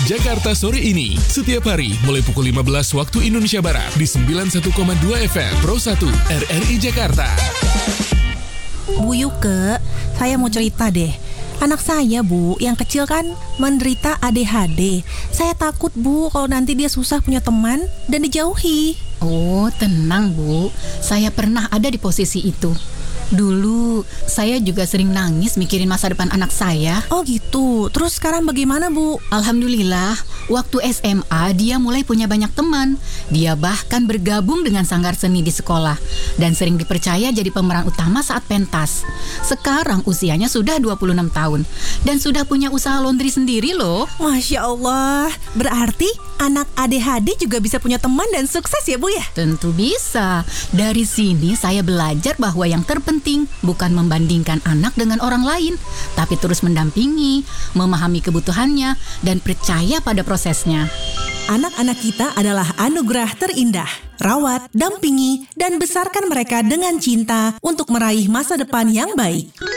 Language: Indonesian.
Jakarta Sore ini. Setiap hari mulai pukul 15 waktu Indonesia Barat di 91,2 FM Pro 1 RRI Jakarta. Bu Yuke, saya mau cerita deh. Anak saya, Bu, yang kecil kan menderita ADHD. Saya takut, Bu, kalau nanti dia susah punya teman dan dijauhi. Oh, tenang, Bu. Saya pernah ada di posisi itu. Dulu, saya juga sering nangis mikirin masa depan anak saya. Oh gitu, terus sekarang bagaimana, Bu? Alhamdulillah, waktu SMA dia mulai punya banyak teman. Dia bahkan bergabung dengan sanggar seni di sekolah dan sering dipercaya jadi pemeran utama saat pentas. Sekarang usianya sudah 26 tahun dan sudah punya usaha laundry sendiri loh. Masya Allah, berarti anak ADHD juga bisa punya teman dan sukses ya, Bu ya? Tentu bisa. Dari sini saya belajar bahwa yang terpenting bukan membandingkan anak dengan orang lain, tapi terus mendampingi, memahami kebutuhannya, dan percaya pada prosesnya. Anak-anak kita adalah anugerah terindah. Rawat, dampingi, dan besarkan mereka dengan cinta untuk meraih masa depan yang baik.